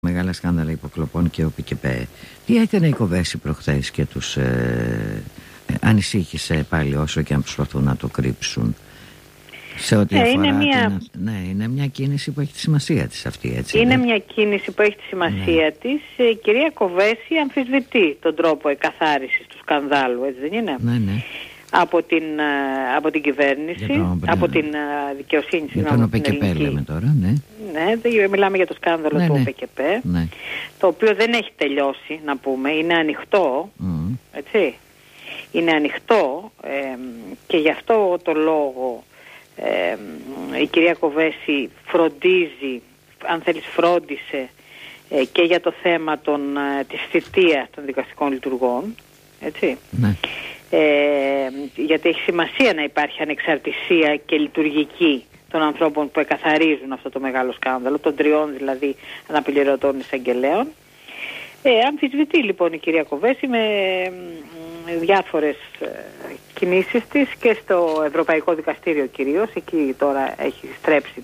Μεγάλα σκάνδαλα υποκλοπών και ΟΠΚΠ. Τι έκανε η Κοβέση προχθές και τους ανησύχησε πάλι, όσο και αν προσπαθούν να το κρύψουν, σε ό,τι αφορά είναι μια κίνηση που έχει τη σημασία της αυτή, έτσι? Είναι μια κίνηση που έχει τη σημασία της. Η κυρία Κοβέση αμφισβητεί τον τρόπο εκαθάρισης του σκανδάλου, έτσι δεν είναι? Ναι. Από την κυβέρνηση, από την δικαιοσύνη, για τον ΟΠΚΠ λέμε τώρα, ναι. Ναι, μιλάμε για το σκάνδαλο του ΟΠΚΠ, ναι. Το οποίο δεν έχει τελειώσει, να πούμε, είναι ανοιχτό, έτσι. Είναι ανοιχτό και γι' αυτό το λόγο η κυρία Κοβέση φροντίζει, αν θέλεις φρόντισε και για το θέμα της θητείας των δικαστικών λειτουργών, έτσι. Ναι. Γιατί έχει σημασία να υπάρχει ανεξαρτησία και λειτουργική των ανθρώπων που εκαθαρίζουν αυτό το μεγάλο σκάνδαλο, των 3 δηλαδή αναπληρωτών εισαγγελέων. Αμφισβητεί λοιπόν η κυρία Κοβέση με διάφορες κινήσεις της και στο Ευρωπαϊκό Δικαστήριο κυρίως. Εκεί τώρα έχει στρέψει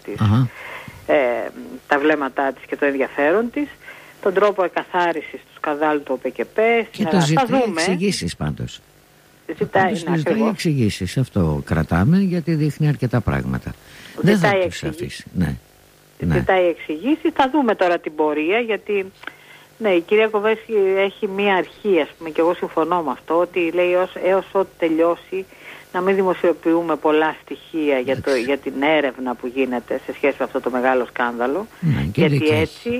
τα βλέμματά της και το ενδιαφέρον της, τον τρόπο εκαθάρισης του σκανδάλου του ΟΠΚΠ. Και το ζητάει εξηγήσεις πάντως. Ζητάει εξηγήσεις, αυτό κρατάμε, γιατί δείχνει αρκετά πράγματα. Δεν θα τους αφήσει. Ζητάει εξηγήσεις, θα δούμε τώρα την πορεία, γιατί ναι, η κυρία Κοβέση έχει μία αρχή, ας πούμε, και εγώ συμφωνώ με αυτό, ότι λέει έως ό,τι τελειώσει να μην δημοσιοποιούμε πολλά στοιχεία για την έρευνα που γίνεται σε σχέση με αυτό το μεγάλο σκάνδαλο, γιατί έτσι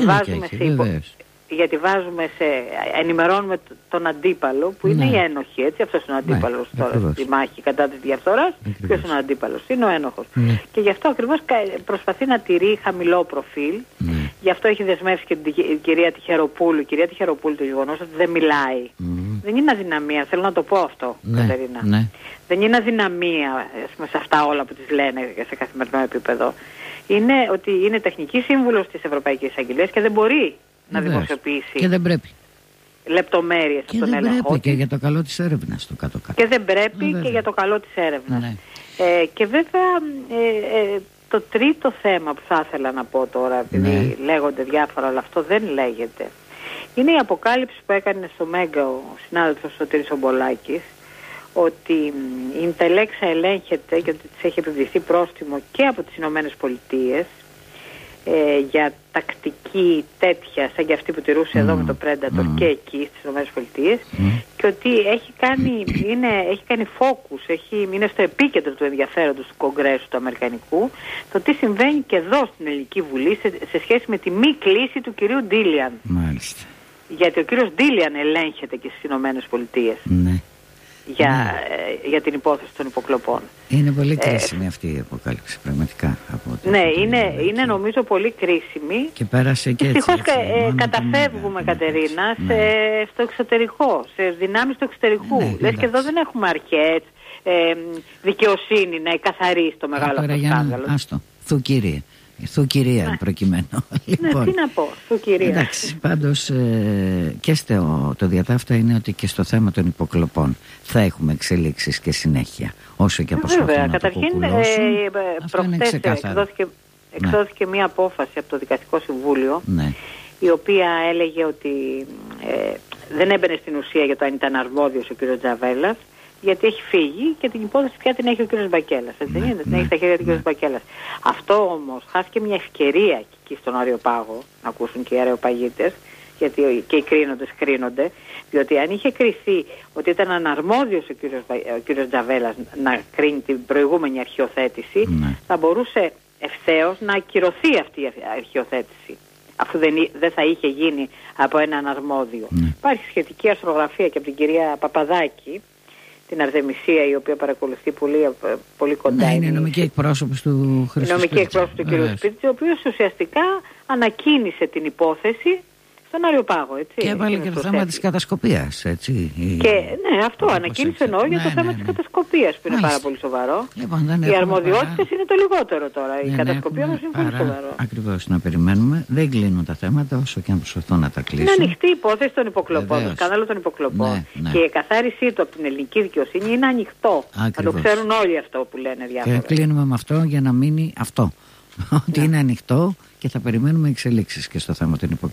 ενημερώνουμε τον αντίπαλο που είναι η ένοχη, έτσι. Αυτός είναι ο αντίπαλος τώρα στη μάχη κατά της διαφθοράς. Ποιος είναι ο αντίπαλος? Είναι ο ένοχος. Και γι' αυτό ακριβώς προσπαθεί να τηρεί χαμηλό προφίλ. Γι' αυτό έχει δεσμεύσει και την κυρία Τυχεροπούλου. Η κυρία Τυχεροπούλου, το γεγονός ότι δεν μιλάει δεν είναι αδυναμία, θέλω να το πω αυτό, Κατερίνα. Δεν είναι αδυναμία σε αυτά όλα που τις λένε σε καθημερινό επίπεδο. Είναι ότι είναι τεχνική σύμβουλος της Ευρωπαϊκής Αγγελίας και δεν μπορεί να δημοσιοποιήσει. Και δεν πρέπει. Λεπτομέρειες από τον έλεγχο. Και δεν πρέπει και για το καλό της έρευνας το κάτω-κάτω. Και δεν πρέπει και για το καλό της έρευνας. Και βέβαια το τρίτο θέμα που θα ήθελα να πω τώρα, επειδή λέγονται διάφορα, αλλά αυτό δεν λέγεται, είναι η αποκάλυψη που έκανε στο Μέγκα ο συνάδελφος Σωτήρης Ομπολάκης, ότι η Ιντελέξα ελέγχεται και ότι της έχει επιβληθεί πρόστιμο και από τις Ηνωμένες Πολιτείες για τακτική τέτοια σαν και αυτή που τηρούσε εδώ με το Predator και εκεί στις Ηνωμένες Πολιτείες, και ότι έχει κάνει focus, είναι στο επίκεντρο του ενδιαφέροντος του Κογκρέσου του Αμερικανικού το τι συμβαίνει και εδώ στην Ελληνική Βουλή σε σχέση με τη μη κλίση του κυρίου Ντίλιαν. Μάλιστα. Γιατί ο κύριος Ντίλιαν ελέγχεται και στις Ηνωμένες Πολιτείες. Για την υπόθεση των υποκλοπών. Είναι πολύ κρίσιμη αυτή η αποκάλυψη, πραγματικά. Είναι νομίζω πολύ κρίσιμη. Και πέρασε και έτσι. Δυστυχώς καταφεύγουμε, Κατερίνα, στο εξωτερικό, σε δυνάμεις του εξωτερικού. Λες και εδώ δεν έχουμε αρχές, δικαιοσύνη να εκαθαρίσει το μεγάλο αυτό σκάνδαλο. Άστο, Θουκυρία προκειμένου. Λοιπόν, τι να πω, Θουκυρία. Εντάξει, πάντως και το διατάφτα είναι ότι και στο θέμα των υποκλοπών θα έχουμε εξελίξεις και συνέχεια. Όσο και προσπαθούν να το κουκουλώσουν. Προχθές εκδόθηκε μία απόφαση από το Δικαστικό Συμβούλιο, η οποία έλεγε ότι δεν έμπαινε στην ουσία για το αν ήταν αρμόδιος ο κ. Τζαβέλας, γιατί έχει φύγει και την υπόθεση πια την έχει ο κύριος Μπακέλας. Την έχει στα χέρια του κύριος Μπακέλας. Αυτό όμως χάθηκε μια ευκαιρία και εκεί στον Αριοπάγο να ακούσουν και οι αεροπαγίτες, γιατί και οι κρίνοντες κρίνονται, διότι αν είχε κριθεί ότι ήταν αναρμόδιος ο κύριος Τζαβέλας να κρίνει την προηγούμενη αρχιοθέτηση, θα μπορούσε ευθέως να ακυρωθεί αυτή η αρχιοθέτηση, αφού δεν θα είχε γίνει από έναν αρμόδιο. Υπάρχει σχετική αρθρογραφία και από την κυρία Παπαδάκη, την Αρδεμισία, η οποία παρακολουθεί πολύ κοντά. Είναι νομική εκπρόσωπος του Χρήστου. Νομική εκπρόσωπος του κ. Σπίρτζη, ο οποίος ουσιαστικά ανακοίνησε την υπόθεση στον Αριοπάγο. Έτσι, και έβαλε και το θέμα της κατασκοπίας. Έτσι. Αυτό ανακοίνησε εννοώ για το θέμα της κατασκοπίας, που είναι πάρα πολύ σοβαρό. Οι αρμοδιότητες είναι το λιγότερο τώρα. Η κατασκοπία όμως είναι πολύ σοβαρό. Ακριβώς, να περιμένουμε. Δεν κλείνουν τα θέματα όσο και αν προσπαθούν να τα κλείσουν. Είναι ανοιχτή η υπόθεση των υποκλοπών, το σκάνδαλο των υποκλοπών. Και η εκαθάρισή του από την ελληνική δικαιοσύνη είναι ανοιχτό. Να το ξέρουν όλοι αυτό που λένε διάφορα. Και κλείνουμε με αυτό για να μείνει αυτό. Ότι είναι ανοιχτό και θα περιμένουμε εξελίξεις και στο θέμα των υποκλοπών.